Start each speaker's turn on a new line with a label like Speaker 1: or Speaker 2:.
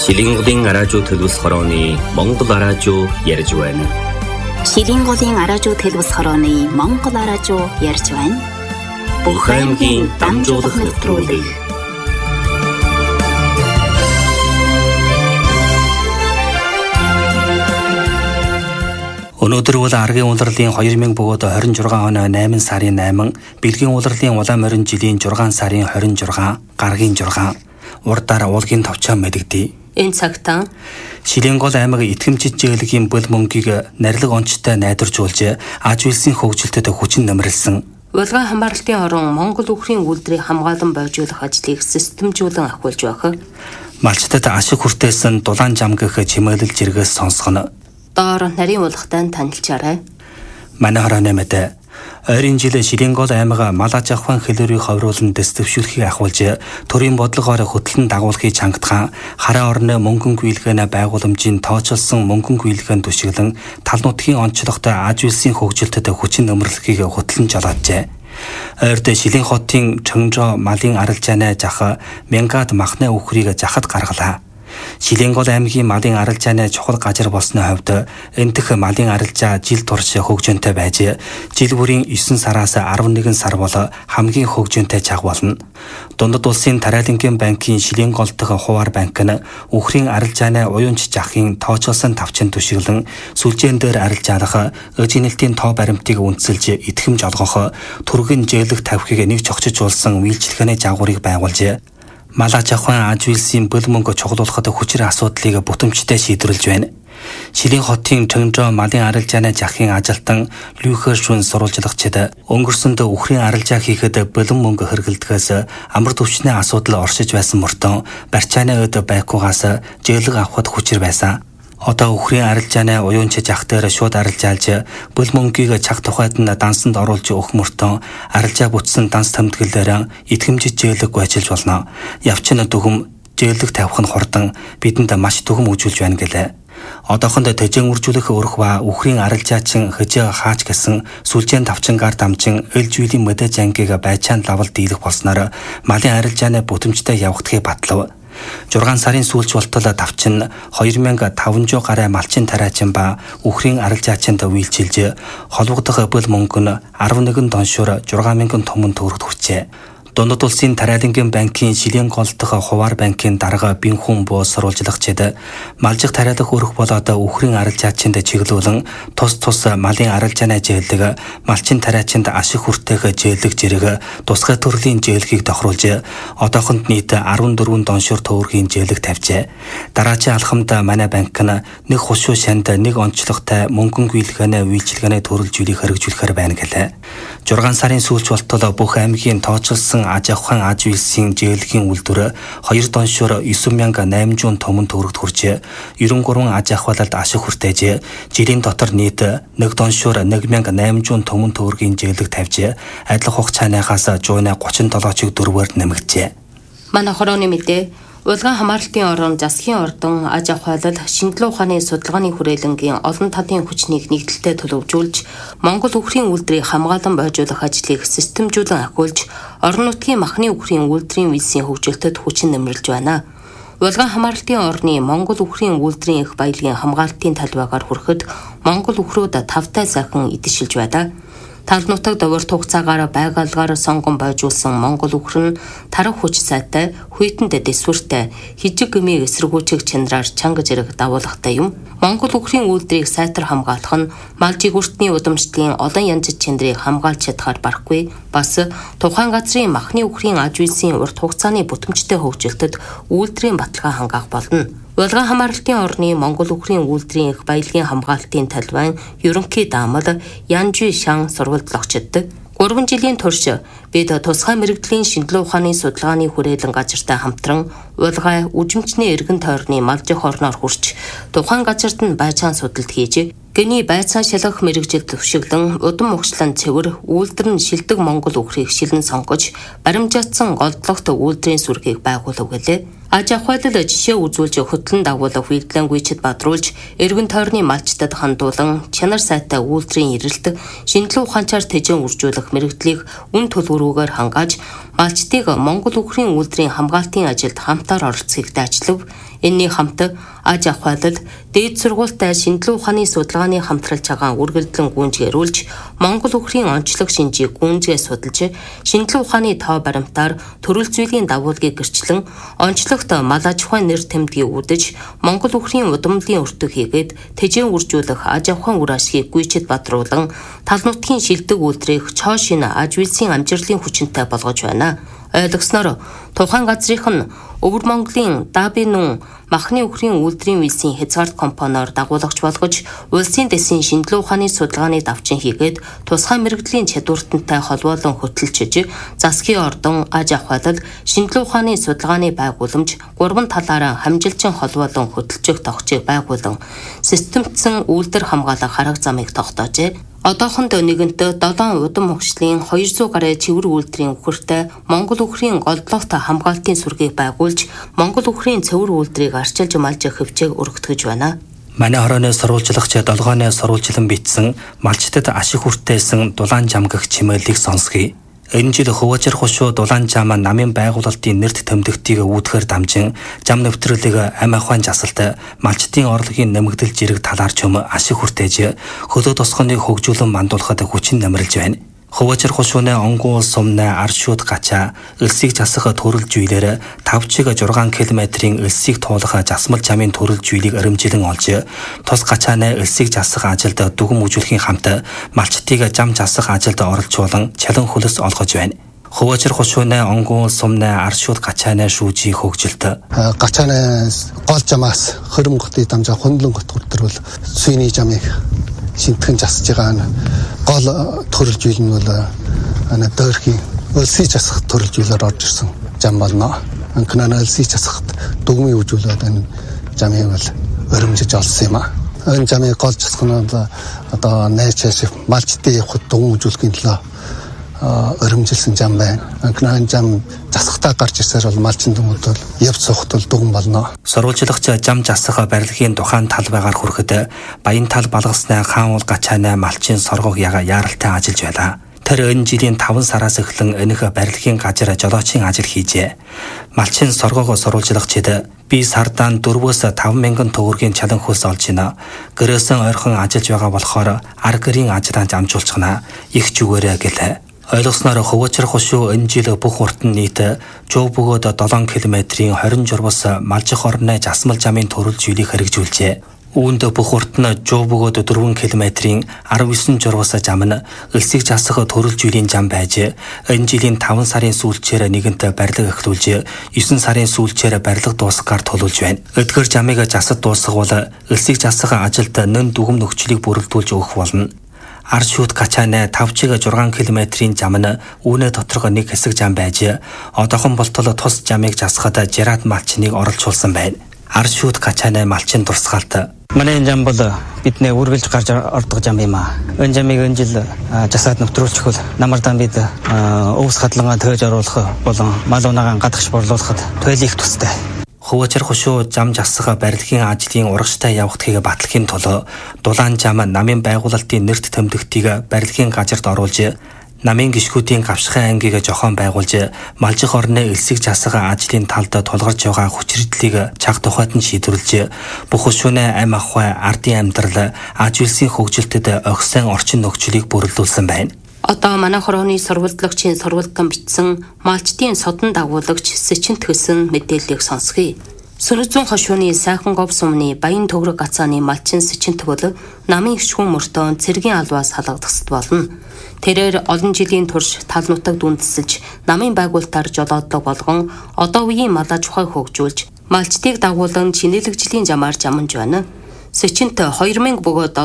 Speaker 1: Шилинголын араажуу төлөвс хорооны Монгол араажуу ярьж байна.
Speaker 2: Шилинголын араажуу төлөвс хорооны Монгол араажуу ярьж байна.
Speaker 1: Бүх аймгийн дамжуулах нэвтрүүлэг.
Speaker 3: Өнөөдөр бол аргийн улирлын 2026 оны 8 сарын 8, бэлгийн улирлын улаан морин жилийн 6 сарын 26, гаргийн 6, урдаар уулгийн товчоо мэдэгдэе.
Speaker 4: Энэ цагтаа
Speaker 3: Шилингол аймаг итгэмжит жиглэгийн бөл мөнгийг нарилга онцтой найдваржуулж, аж үйлсийн хөгжилтэд хүчин нэмэрлсэн.
Speaker 4: Улгаан хамгаалалтын орон Монгол үхрийн үйлдвэрийг хамгаалан бойжуулах ажлыг системжүүлэн ахиулж байх.
Speaker 3: Малчтад ашиг хүртээсэн дулаан жам гэх чимэглэл жиргээс сонсгоно.
Speaker 4: Доор нарийн улгатай танилцаарай.
Speaker 3: Манай хорооны мэдээ. Ойрын жил Шилингол аймаг мал аж ахуйн хэлбэрийг ховруулан дэвшүүлэхийг ахиулж, төрийн бодлогоор хөтлөн дагуулахыг чангатхан, хараа орны мөнгөн гүйлгээнэ байгууламжийн тооцоолсон мөнгөн гүйлгээн түшиглэн тал нутгийн онцлогт аж үйлсийн хөгжилтэд хүчин нэмэрлэхийг хөтлөн жолооджээ. Ойрд Шилин хотын Чөмжөө малын арилжааны жах Мянгад махны үхрийг жахад гаргалаа. Шилингол аймгийн малын арилжааны чухал газар болсны хувьд энтэх малын арилжаа жил турш хөгжөөнтэй байж, жил бүрийн 9 сараас 11 сар бол хамгийн хөгжөөнтэй чаг болно. Дундад улсын Тариалангийн банкын Шилингол дахь хуваар банк нь үхрийн арилжааны уянч жахын тооцоолсон тавчин түшиглэн сүлжээн дээр арилжаалах, эжинэлтийн тоо баримтыг үндэслэж итгэмж олгох, түргэн жиглэх тавхийг нэг чогцжуулсан үйлчлэгээний жаагуурыг байгуулж, мал аж ахуйн аж үйлсийн бөл мөнгө чухлуулахад хүчээр асуудлыг бүтэмжтэй шийдвэрлэж байна. Шилин хотын Чөмжөө малын арилжааны жахын ажилтан Люхер Шүн сурвалжлагчид өнгөрсөнд үхрийн арилжаа хийхэд бөлөн мөнгө хэрэглэдгээс амар төвчний асуудал оршиж байсан мөртөө барьцааны өд байхгүйгаас жиглэг авахд хүчээр байсан. Одоо үхрийн арилжааны уянч жах дээр шууд арилжаалж, бөл мөнгийг чаг тухайд нь дансанд оруулж өгөх мөртөө арилжаа бүтсэн данс тэмдэглэлээр итгэмжит жиглэггүй ажиллаж болно. Явчин дүгм жиглэг тавих нь хурдан бидэнд маш дүгм үзүүлж байна гэлээ. Одоохонд төжин үржүүлэх өрх ба үхрийн арилжаачин хөжөө хаач гэсэн сүлжээн тавчингаар дамжин элжүүлийн мэдээж ангийг байцаан лавал дийлэх болсноор малын арилжааны бүтэмжтэй явагдахыг батлав. 6 сарын сүүлч болтол давчин 2500 гаруй малчин тариачин ба үхрийн арилжаачинд үйлчилж, холбогдох бөл мөнгө нь 11 доншуур 6000 томон төгрөгт хүрчээ. Дундад улсын Тариалангийн банкын Шилингол дахь хуваар банкын дарга Бинхүн буу сурвалжлагчид малжих тариалах өрх болоод үхрийн арилжаачинд чиглүүлэн тус малын арилжааны жиглэг, малчин тариачинд ашиг хүртээх жиглэг жирэг, тусгай төрлийн жиглэгийг тохируулж, одоохонд нийт 14 доншуур төгрөгийн жиглэг тавьжээ. Дараачийн алхамд манай банк нь нэг хушуу шанд нэг онцлогтой мөнгөн гүйлгээнэ үйлчилгээний төрөлжүүлийг хэрэгжүүлэхээр байна гэлээ. 6 сарын сүүлч болтол бүх аймгийн тооцоолсон аж ахуйн аж үйлсийн жиглэгийн үйлдвэр 2 доншуур 9800 томон төгрөгт хүрчээ. 93 аж ахуйлалд ашиг хүртээж, жилийн дотор нийт 1 доншуур 1800 томон төгрөгийн жиглэг тавьж, адилхан хугацааныхаас жууны 37-ыг 4-ээр нэмэгджээ.
Speaker 4: Манай хорооны мэдээ. Улгаан хамгаалалтын орон засгийн ордон аж ахуйлал шинжилгээ ухааны судалгааны хүрээлэнгийн олон талын хүчнийг нэгдэлтэй төлөвжүүлж, Монгол үхрийн үйлдвэрийг хамгаалан бойжуулах ажлыг системжүүлэн ахиулж, орон нутгийн махны үхрийн үйлдвэрийн үйлсийн хөгжилтэд хүчин нэмэрлэж байна. Улгаан хамгаалалтын орны Монгол үхрийн үйлдвэрийн их баялагын хамгаалалтын талбайгаар хүрэхэд Монгол үхрүүд тавтай сайхан идшилж байдаг. Тал нутагт урт хугацаагаар байгальгаар сонгон бойжуулсан Монгол үхэр нь тарах хүч сайтай, хүйтэн дэсвэртэй, хижиг гмийг эсэргүүцэх чанараар чанга зэрэг дагуулгатай юм. Монгол үхрийн үйлдвэрийг сайтар хамгаалах нь мал жигүүртний удамшлын олон янз чанарыг хамгаалж чадхаар барахгүй, бас тухайн газрын махны үхрийн аж үйлсийн урт хугацааны бүтэмжтэй хөгжилтэд үйлдвэрийн баталгаа хангаах болно. Улгаан хамгаалалтын орны Монгол үхрийн үйлдвэрийн их баялагын хамгаалтын талбайн ерөнхий даамал Янжи Шан сурвалжлагчид 3 жилийн турш бид тусгай мэрэгжлийн шинжилгээ ухааны судалгааны хүрээлэн газартай хамтран улгай үжимчний эргэн тойрны малжих орноор хүрч тухайн газарт нь байцаан судалт хийж, гний байцаан шалгах мэрэгжил төвшиглэн удам ухшлан цэвэр үйлдвэр нь шилдэг Монгол үхрийг шилэн сонгож, баримжаатсан голдлогт үйлдвэрийн сүргийг байгуулав гэлээ. Аж ахуйлал жишээ үзүүлж хөтлөн дагуулах үйлдэлэн гүйцэд бадруулж, эргэн тойрны малчтад хандуулан чанар сайтай үйлдвэрийн эрэлт, шинжилгээ ухаанчаар тэжэн үржүүлэх мэрэгдлийг үн төлбөрүүгээр хангааж, малчдыг Монгол үхрийн үйлдвэрийн хамгаалтын ажилд хамтаар оролцохыг дачлав. Энэний хамт аж ахуйлал, дээд сургуультай шинжилгээ ухааны судалгааны хамтрал цагаан үргэлжлэн гүйцэтгүүлж, Монгол үхрийн онцлог шинжийг гүйцэтгэж судалж, шинжилгээ ухааны тоо баримтаар төрөл зүйлийн дагуулгыг гэрчлэн, онцлогт мал аж ахуйн нэр тэмдгийг үдэж, Монгол үхрийн удамлын өртөг хийгээд тэжээн үржүүлэх аж ахуйн үр ашгийг гүйцэд бадруулан, тал нутгийн шилдэг үйлдвэрийг цоо шинэ аж үйлсийн амжилтын хүчинтэй болгож байна. Ойлгосноор тухайн газрынх нь Өвөр Монголын Дабинун махны үхрийн үйлдвэрийн үйлсийн хязгаарт компаниор дагуулагч болгож, улсын дэсийн шинжилгээ ухааны судалгааны давчин хийгээд тусгай мэрэгдлийн чадвартантай холбоолон хөтөлчиж, засгийн ордон, аж ахуйлал, шинжилгээ ухааны судалгааны байгууламж, гурван талаараа хамжилчин холбоолон хөтөлчих тогтцыг байгуулан, системтсэн үйлдвэр хамгаалах арга замыг тогтоожээ. Одоохондоо нэгэнтээ 7 удам хөгжлийн 200 гаруй цэвэр үйлдвэрийн үхэртэй Монгол үхрийн голдлогт хамгаалтын сүргийг байгуулж, Монгол үхрийн цэвэр үйлдвэрийг арчилж малжих хөвчээг өргөтгөж байна.
Speaker 3: Манай хорооны сурвалжлагч долгооны сурвалжлан бичсэн малчтад ашиг хүртээсэн Дулаан жам гэх чимэглэлийг сонсгий. Энэ жил Хөвөчөр хушуу Дулаан жам намын байгуулалтын нэрт тэмдэгтийг үүдгээр дамжин жам нэвтрүүлэг амь ахуйн жасалт, малчтын орлогын нэмэгдэл жирэг талаар ч юм ашиг хүртээж хөлөө тосгоныг хөгжүүлэн мандуулахад хүчин намралж байна. Хөвөчөр хушууны онгуул сумны аршууд гачаа элсийг засах төрөл жийлэр 5-6 км-ийн элсийг туулах засмал жамын төрөл жийлийг өрөмжилэн олж, тус гачааны элсийг засах ажилд дүгм үзүүлэхийн хамт малчтыг жам засах ажилд оролцуулан чалан хөлөс олгож байна. Хөвөчөр хушууны онгуул сумны аршууд гачааны шүүжийн хөгжилт.
Speaker 5: Гачааны гол жамаас хөрөнгөтөй дамжаа хөндлөн готгор бол сүйний жамыг шинтгэн засаж байгаа гол төрөл зүйл нь бол дөрхийн өлсөй засах төрөл зүйлээр орж ирсэн жам болно. Анкнаа өлсөй засахад дүгмийн үжүүлээд энэ жамыг бол өрөмжиж олсон юм а. Энэ жамыг гол засах нь одоо найчаас малчтын явахд дүгм үжүүлэхийн төлөө өрөмжилсэн жам байна. Анкнаа жам засахтаа гарч ирсээр бол малчин дүгмүүд бол явц сухт бол дүгм болно.
Speaker 3: Сурвалжлагч жам засах барилгын тухайн тал байгаар хүрэхэд баян тал балгасны хаан уул гачааны малчин соргог яаралтай ажиллаж байлаа. Тэр энэ жилийн 5 сараас эхлэн энэх барилгын газар жолоочийн ажил хийжээ. Малчин соргог сурвалжлагчид би сардаан 4-5 мянган төгрөгийн чалан хөлс олж байна. Гэрээсэн ойрхон ажиллаж байгаа болохоор аргэрийн ажлаанд амжуулчихна. Их зүгээрээ гэлээ. Ойлгосноор Хөвөчөр хушуу энэ жил бүх урт нь нийт жуу бөгөөд 7 км-ийн 20 журвас малжих орны засмал жамын төрөл жийлийг хэрэгжүүлжээ. Үүнд бүх урт нь жуу бөгөөд 4 км-ийн 19 журвас жам нь элсийг засах төрөл жийлийн жам байж, энэ жилийн 5 сарын сүүлчээр нэгэнт барилга эхлүүлж, 9 сарын сүүлчээр барилга дуусгаар төлөвлөж байна. Эдгээр жамыг засад дуусгах бол элсийг засах ажилд нэн дүгм нөхцөлийг бүрэлдүүлж өгөх болно. Аршууд гачааны 5-6 км-ийн жам нь үүнээ доторх нэг хэсэг жам байж, одоохон болтол тус жамыг засахад жирад малчныг оролцуулсан байна. Аршууд гачааны малчин дурсгалт. Манай энэ жам бол бидний үргэлж гарч ордог жам юм аа. Энэ жамыг энэ жил засаад нэвтрүүлчих бол намардан бид өвс хадлангаа төөж оруулах болон мал унаагаан гадагш борлуулахад туйл их тустай. Хөвөчөр хушуу жам засах барилгын ажлын урагштай явагдахыг батлахын тулд Дулаан жам намын байгуулалтын нэрт тэмдэгтийг барилгын газарт оруулж, намын гишгүүдийн гавшихын ангийг зохион байгуулж, малжих орны элсийг засах ажлын талд тулгарч байгаа хүчирдлийг чаг тухайд нь шийдвэрлэж, бүх хушууны амь ахуй, ардын амьдрал, аж үйлсийн хөгжилтэд огсон орчин нөхцөлийг бүрэлдүүлсэн байна.
Speaker 4: Одоо манай хорооны сурвалжлагчийн сурвалдан бичсэн малчтын содон дагуулагч Сэчинт хөсөн мэдээллийг сонсгий. Сүнэзүүн хошууны сайхан гов сумны баян төгрөг гацааны малчин Сэчинт бол намын ишгүүн мөртөө цэргийн албаас халагдахсад болно. Тэрээр олон жилийн турш тал нутаг дүнсэлж, намын байгуулалтаар жолоодлого болгон одоо үеийн мал аж ахуй хөгжүүлж, малчтыг дагуулan чинэлэгжлийн жамаар жаманж байна. Сэчинт 2000 бөгөөд